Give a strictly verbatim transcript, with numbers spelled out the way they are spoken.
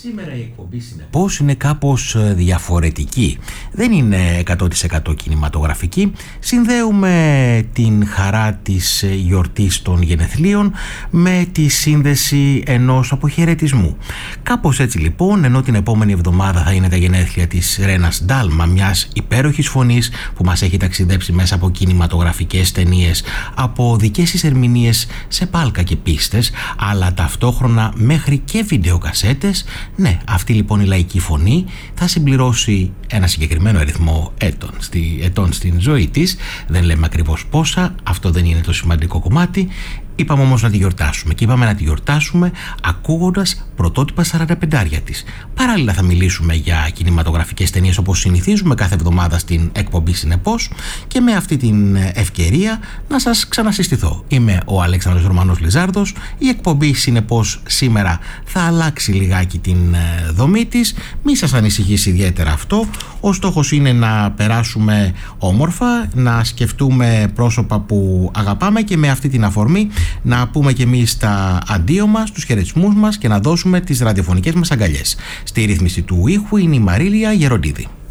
Σήμερα η εκπομπή συνεπώς είναι κάπως διαφορετική. Δεν είναι εκατό τοις εκατό κινηματογραφική. Συνδέουμε την χαρά της γιορτής των γενεθλίων με τη σύνδεση ενός αποχαιρετισμού. Κάπως έτσι λοιπόν, ενώ την επόμενη εβδομάδα θα είναι τα γενέθλια της Ρένας Ντάλμα, μιας υπέροχης φωνής που μας έχει ταξιδέψει μέσα από κινηματογραφικές ταινίες, από δικές της ερμηνείες σε πάλκα και πίστες, αλλά ταυτόχρονα μέχρι και βιντεοκασέτες. Ναι, αυτή λοιπόν η λαϊκή φωνή θα συμπληρώσει ένα συγκεκριμένο αριθμό έτων, στη, ετών στην ζωή της. Δεν λέμε ακριβώς πόσα, αυτό δεν είναι το σημαντικό κομμάτι. Είπαμε όμως να τη γιορτάσουμε και είπαμε να τη γιορτάσουμε ακούγοντας πρωτότυπα σαρανταπεντάρια της. Παράλληλα θα μιλήσουμε για κινηματογραφικές ταινίες όπως συνηθίζουμε κάθε εβδομάδα στην εκπομπή συνεπώς, και με αυτή την ευκαιρία να σας ξανασυστηθώ. Είμαι ο Αλέξανδρος Ρωμανός Λιζάρδος. Η εκπομπή συνεπώς σήμερα θα αλλάξει λιγάκι την δομή της. Μη σας ανησυχήσει ιδιαίτερα αυτό. Ο στόχος είναι να περάσουμε όμορφα, να σκεφτούμε πρόσωπα που αγαπάμε και με αυτή την αφορμή να πούμε και εμείς τα αντίο μας, τους χαιρετισμούς μας και να δώσουμε τις ραδιοφωνικές μας αγκαλιές. Στη ρύθμιση του ήχου είναι η Μαρίλια Γεροντίδη.